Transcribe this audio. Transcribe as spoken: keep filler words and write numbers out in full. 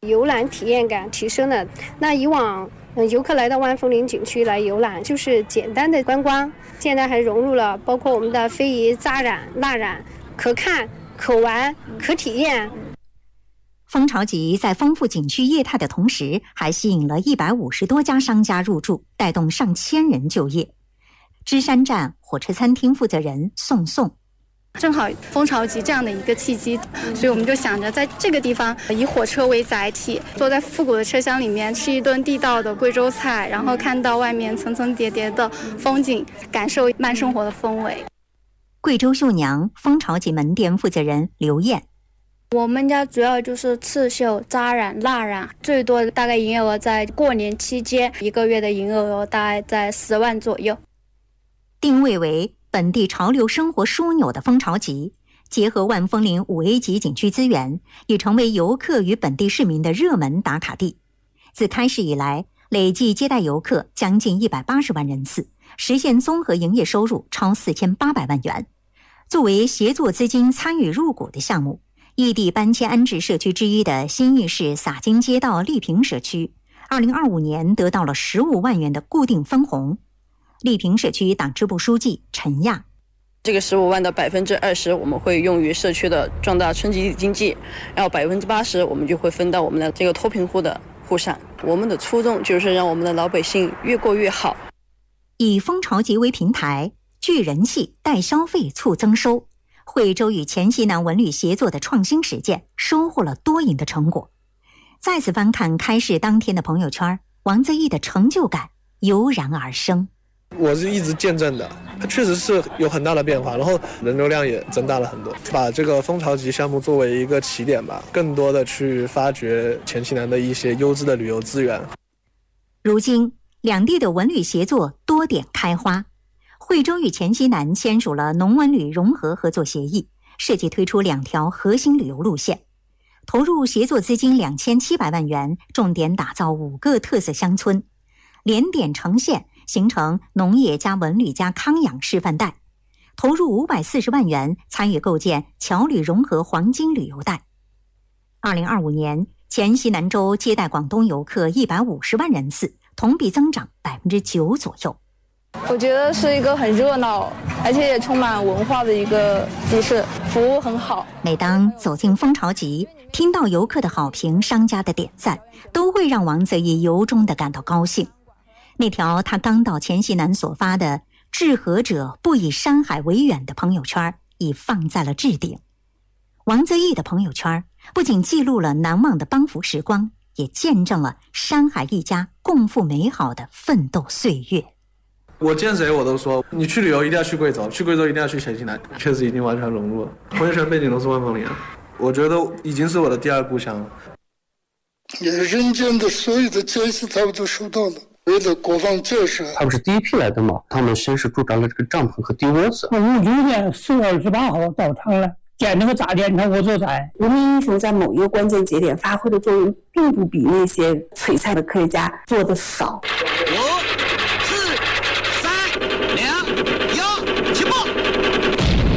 游览体验感提升了。那以往嗯，游客来到万丰林景区来游览，就是简单的观光，现在还融入了包括我们的非遗扎染、蜡染，可看、可玩、可体验。 蜂巢集在丰富景区业态的同时，还吸引了一百五十多家商家入驻，带动上千人就业。芝山站火车餐厅负责人宋宋。 正好蜂巢集这样的一个契机，所以我们就想着在这个地方以火车为载体，坐在复古的车厢里面吃一顿地道的贵州菜，然后看到外面层层叠叠的风景，感受慢生活的氛围。 贵州绣娘蜂巢集门店负责人刘燕。 我们家主要就是刺绣、扎染、蜡染，最多大概营业额在过年期间，一个月的营业额大概在十万左右。 定位为本地潮流生活枢纽的蜂巢集，结合万丰林五 A 级景区资源，已成为游客与本地市民的热门打卡地。自开市以来，累计接待游客将近一百八十万人次，实现综合营业收入超四千八百万元。作为协作资金参与入股的项目，异地搬迁安置社区之一的新义市洒金街道丽平社区，二零二五年得到了十五万元的固定分红。丽平社区党支部书记陈亚， 这个十五万的百分之二十我们会用于社区的壮大村集体经济，然后百分之八十我们就会分到我们的这个脱贫户的户上。我们的初衷就是让我们的老百姓越过越好。 以蜂巢集为平台，聚人气、带消费、促增收。惠州与黔西南文旅协作的创新实践，收获了多赢的成果。再次翻看开市当天的朋友圈，王泽义的成就感油然而生。 我是一直见证的，它确实是有很大的变化，然后人流量也增大了很多。把这个蜂巢集项目作为一个起点吧，更多的去发掘黔西南的一些优质的旅游资源。 如今两地的文旅协作多点开花，惠州与黔西南签署了农文旅融合合作协议，设计推出两条核心旅游路线，投入协作资金两千七百万元，重点打造五个特色乡村，连点成线，形成农业加文旅加康养示范带，投入五百四十万元参与构建侨旅融合黄金旅游带。二零二五年，黔西南州接待广东游客一百五十万人次，同比增长百分之九左右。 我觉得是一个很热闹，而且也充满文化的一个集市，服务很好。 每当走进蜂巢集，听到游客的好评、商家的点赞，都会让王泽义由衷地感到高兴。那条他刚到黔西南所发的“治河者不以山海为远”的朋友圈已放在了置顶。王泽义的朋友圈不仅记录了难忘的帮扶时光，也见证了山海一家共赴美好的奋斗岁月。 我见谁我都说，你去旅游一定要去贵州，去贵州一定要去黔西南，确实已经完全融入了。朋友圈背景都是万丰林，我觉得已经是我的第二故乡了。 也人间的所有的建设他们都收到了。为了国防建设， 他们是第一批来的嘛，他们先是驻扎了这个帐篷和地窝子。 我五九年四月二十八号到场了，建那个炸电厂我就在。 人民英雄在某一个关键节点发挥的作用，并不比那些璀璨的科学家做的少。